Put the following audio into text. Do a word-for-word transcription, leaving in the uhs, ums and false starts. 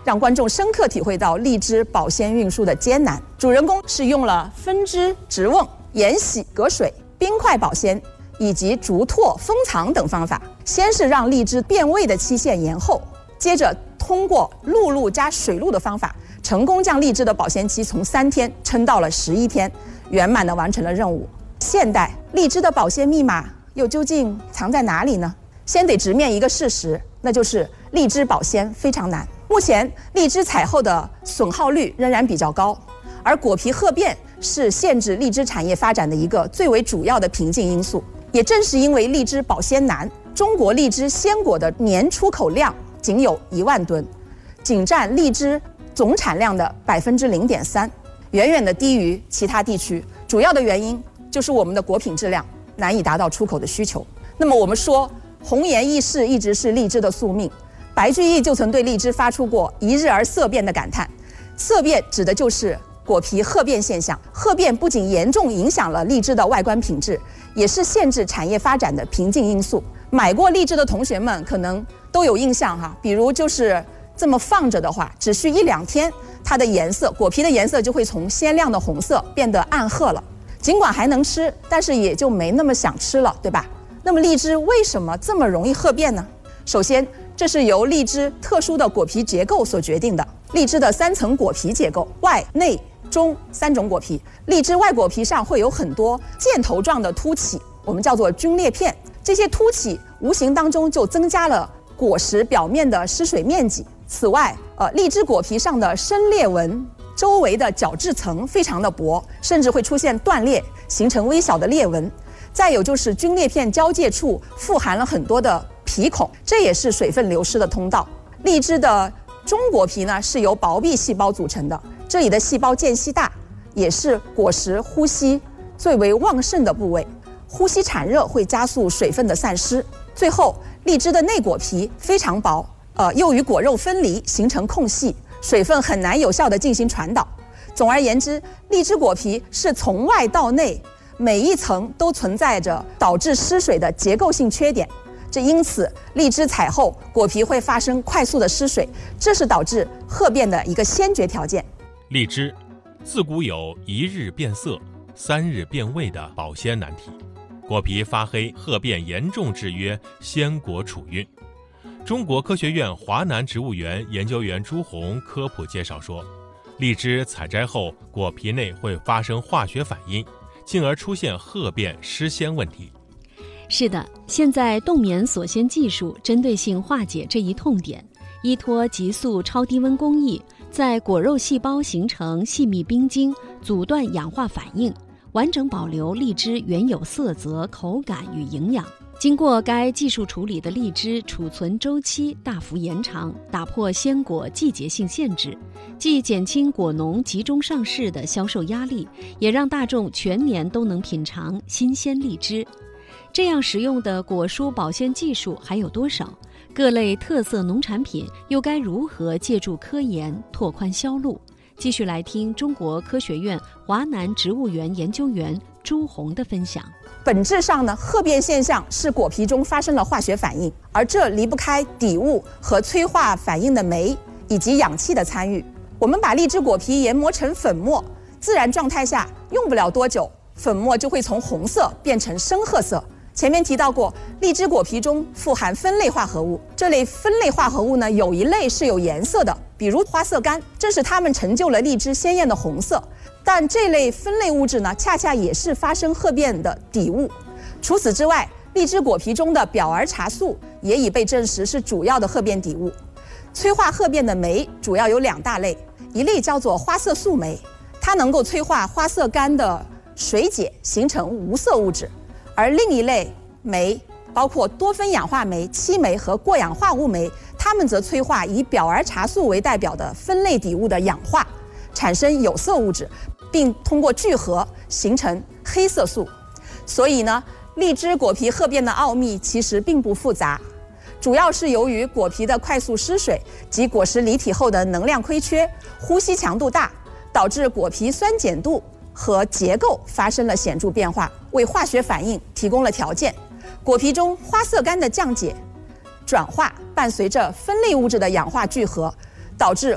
让观众深刻体会到荔枝保鲜运输的艰难。主人公是用了分支、直瓮、盐洗、隔水、冰块保鲜以及竹拓封藏等方法，先是让荔枝变味的期限延后，接着通过露露加水露的方法，成功将荔枝的保鲜期从三天撑到了十一天，圆满地完成了任务。现代荔枝的保鲜密码又究竟藏在哪里呢？先得直面一个事实，那就是荔枝保鲜非常难。目前荔枝采后的损耗率仍然比较高，而果皮褐变是限制荔枝产业发展的一个最为主要的瓶颈因素。也正是因为荔枝保鲜难，中国荔枝鲜果的年出口量仅有一万吨，仅占荔枝总产量的百分之零点三，远远的低于其他地区。主要的原因就是我们的果品质量难以达到出口的需求。那么我们说红颜易逝一直是荔枝的宿命，白居易就曾对荔枝发出过一日而色变的感叹。色变指的就是果皮褐变现象，褐变不仅严重影响了荔枝的外观品质，也是限制产业发展的瓶颈因素。买过荔枝的同学们可能都有印象哈，比如就是这么放着的话，只需一两天，它的颜色，果皮的颜色就会从鲜亮的红色变得暗褐了。尽管还能吃，但是也就没那么想吃了，对吧？那么荔枝为什么这么容易褐变呢？首先，这是由荔枝特殊的果皮结构所决定的。荔枝的三层果皮结构，外、内、中三种果皮。荔枝外果皮上会有很多箭头状的凸起，我们叫做菌裂片。这些凸起无形当中就增加了果实表面的失水面积。此外，呃，荔枝果皮上的深裂纹周围的角质层非常的薄，甚至会出现断裂，形成微小的裂纹。再有就是菌裂片交界处富含了很多的皮孔，这也是水分流失的通道。荔枝的中果皮呢是由薄壁细胞组成的，这里的细胞间隙大，也是果实呼吸最为旺盛的部位。呼吸产热会加速水分的散失。最后，荔枝的内果皮非常薄，呃，又与果肉分离，形成空隙，水分很难有效地进行传导。总而言之，荔枝果皮是从外到内，每一层都存在着导致失水的结构性缺点。这因此，荔枝采后果皮会发生快速的失水，这是导致褐变的一个先决条件。 荔枝自古有一日变色、三日变味的保鲜难题，果皮发黑、褐变严重制约鲜果储运。中国科学院华南植物园研究员朱红科普介绍说，荔枝采摘后果皮内会发生化学反应，进而出现褐变失鲜问题。 是的，现在冻棉锁鲜技术针对性化解这一痛点，依托急速超低温工艺，在果肉细胞形成细密冰晶，阻断氧化反应，完整保留荔枝原有色泽、口感与营养。经过该技术处理的荔枝储存周期大幅延长，打破鲜果季节性限制，既减轻果农集中上市的销售压力，也让大众全年都能品尝新鲜荔枝。这样实用的果蔬保鲜技术还有多少？各类特色农产品又该如何借助科研拓宽销路？继续来听中国科学院华南植物园研究员朱红的分享。 本质上呢，褐变现象是果皮中发生了化学反应，而这离不开底物和催化反应的酶以及氧气的参与。我们把荔枝果皮研磨成粉末，自然状态下用不了多久，粉末就会从红色变成深褐色。前面提到过，荔枝果皮中富含酚类化合物，这类酚类化合物呢，有一类是有颜色的，比如花色苷，正是它们成就了荔枝鲜艳的红色。但这类酚类物质呢，恰恰也是发生褐变的底物。除此之外，荔枝果皮中的表儿茶素也已被证实是主要的褐变底物。催化褐变的酶主要有两大类，一类叫做花色素酶，它能够催化花色苷的水解，形成无色物质。而另一类酶包括多酚氧化酶、漆酶和过氧化物酶，它们则催化以表儿茶素为代表的酚类底物的氧化，产生有色物质，并通过聚合形成黑色素。所以呢，荔枝果皮褐变的奥秘其实并不复杂，主要是由于果皮的快速失水及果实离体后的能量亏缺、呼吸强度大，导致果皮酸碱度和结构发生了显著变化，为化学反应提供了条件。果皮中花色苷的降解、转化伴随着酚类物质的氧化聚合，导致